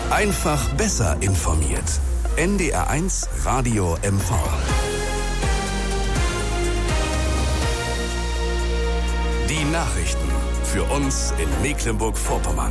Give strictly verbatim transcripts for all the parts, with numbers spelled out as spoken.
Einfach besser informiert. N D R eins Radio M V. Die Nachrichten für uns in Mecklenburg-Vorpommern.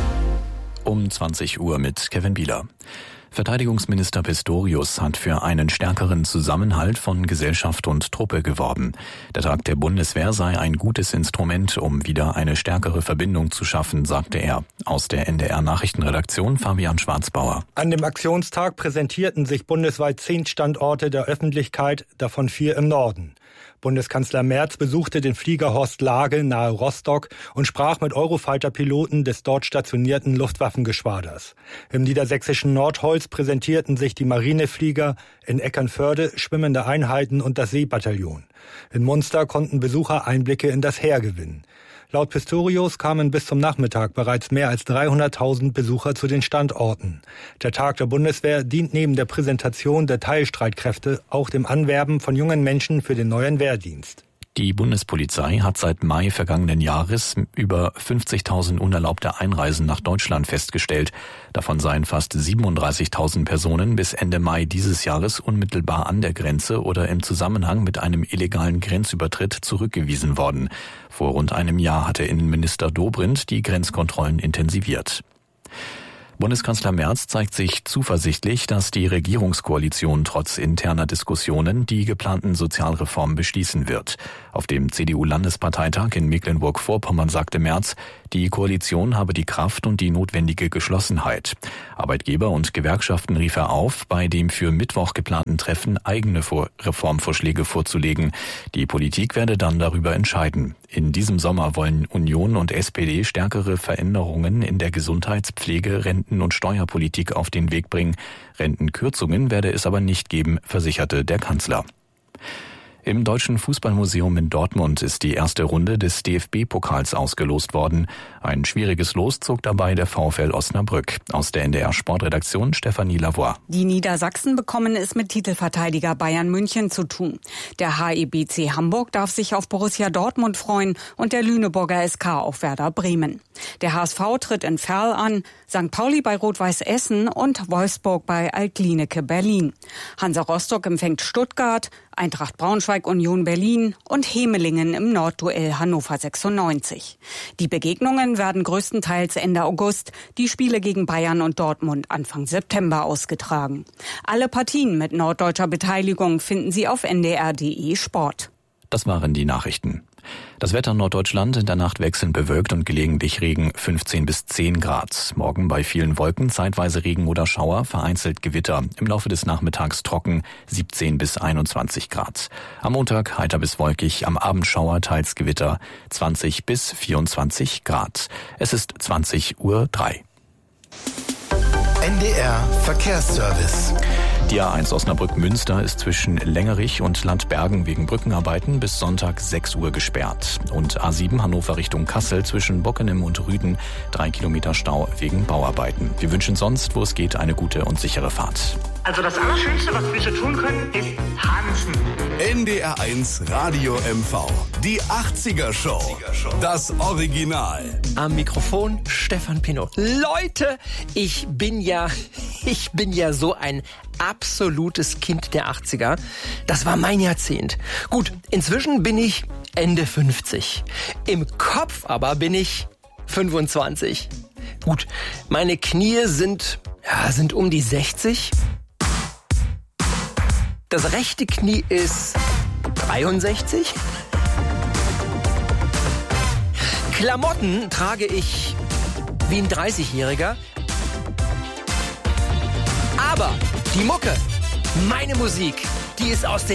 Um zwanzig Uhr mit Kevin Bieler. Verteidigungsminister Pistorius hat für einen stärkeren Zusammenhalt von Gesellschaft und Truppe geworben. Der Tag der Bundeswehr sei ein gutes Instrument, um wieder eine stärkere Verbindung zu schaffen, sagte er. Aus der N D R-Nachrichtenredaktion Fabian Schwarzbauer. An dem Aktionstag präsentierten sich bundesweit zehn Standorte der Öffentlichkeit, davon vier im Norden. Bundeskanzler Merz besuchte den Flieger Horst Lage nahe Rostock und sprach mit Eurofighter-Piloten des dort stationierten Luftwaffengeschwaders. Im niedersächsischen Nordholz präsentierten sich die Marineflieger, in Eckernförde schwimmende Einheiten und das Seebataillon. In Munster konnten Besucher Einblicke in das Heer gewinnen. Laut Pistorius kamen bis zum Nachmittag bereits mehr als dreihunderttausend Besucher zu den Standorten. Der Tag der Bundeswehr dient neben der Präsentation der Teilstreitkräfte auch dem Anwerben von jungen Menschen für den neuen Wehrdienst. Die Bundespolizei hat seit Mai vergangenen Jahres über fünfzigtausend unerlaubte Einreisen nach Deutschland festgestellt. Davon seien fast siebenunddreißigtausend Personen bis Ende Mai dieses Jahres unmittelbar an der Grenze oder im Zusammenhang mit einem illegalen Grenzübertritt zurückgewiesen worden. Vor rund einem Jahr hatte Innenminister Dobrindt die Grenzkontrollen intensiviert. Bundeskanzler Merz zeigt sich zuversichtlich, dass die Regierungskoalition trotz interner Diskussionen die geplanten Sozialreformen beschließen wird. Auf dem C D U-Landesparteitag in Mecklenburg-Vorpommern sagte Merz, die Koalition habe die Kraft und die notwendige Geschlossenheit. Arbeitgeber und Gewerkschaften rief er auf, bei dem für Mittwoch geplanten Treffen eigene Reformvorschläge vorzulegen. Die Politik werde dann darüber entscheiden. In diesem Sommer wollen Union und S P D stärkere Veränderungen in der Gesundheits-, Pflege-, Renten- und Steuerpolitik auf den Weg bringen. Rentenkürzungen werde es aber nicht geben, versicherte der Kanzler. Im Deutschen Fußballmuseum in Dortmund ist die erste Runde des D F B-Pokals ausgelost worden. Ein schwieriges Los zog dabei der VfL Osnabrück. Aus der N D R-Sportredaktion Stefanie Lavoie. Die Niedersachsen bekommen es mit Titelverteidiger Bayern München zu tun. Der H E B C Hamburg darf sich auf Borussia Dortmund freuen und der Lüneburger S K auf Werder Bremen. Der H S V tritt in Verl an, Sankt Pauli bei Rot-Weiß Essen und Wolfsburg bei Altlineke Berlin. Hansa Rostock empfängt Stuttgart, Eintracht Braunschweig Union Berlin und Hemelingen im Nordduell Hannover sechsundneunzig. Die Begegnungen werden größtenteils Ende August, die Spiele gegen Bayern und Dortmund Anfang September ausgetragen. Alle Partien mit norddeutscher Beteiligung finden Sie auf n d r punkt d e Sport. Das waren die Nachrichten. Das Wetter in Norddeutschland in der Nacht wechselnd bewölkt und gelegentlich Regen, fünfzehn bis zehn Grad. Morgen bei vielen Wolken, zeitweise Regen oder Schauer, vereinzelt Gewitter. Im Laufe des Nachmittags trocken, siebzehn bis einundzwanzig Grad. Am Montag heiter bis wolkig, am Abend Schauer, teils Gewitter, zwanzig bis vierundzwanzig Grad. Es ist zwanzig Uhr drei. N D R Verkehrsservice. Die A eins Osnabrück-Münster ist zwischen Längerich und Landbergen wegen Brückenarbeiten bis Sonntag sechs Uhr gesperrt. Und A sieben Hannover Richtung Kassel zwischen Bockenem und Rüden drei Kilometer Stau wegen Bauarbeiten. Wir wünschen sonst, wo es geht, eine gute und sichere Fahrt. Also das Allerschönste, was wir so tun können, ist tanzen. N D R eins Radio M V. Die achtziger Show. Das Original. Am Mikrofon Stefan Pinot. Leute, ich bin ja, ich bin ja so ein absolutes Kind der achtziger. Das war mein Jahrzehnt. Gut, inzwischen bin ich Ende fünfzig. Im Kopf aber bin ich fünfundzwanzig. Gut, meine Knie sind, ja, sind um die sechzig. Das rechte Knie ist dreiundsechzig. Klamotten trage ich wie ein dreißigjähriger. Aber die Mucke, meine Musik, die ist aus den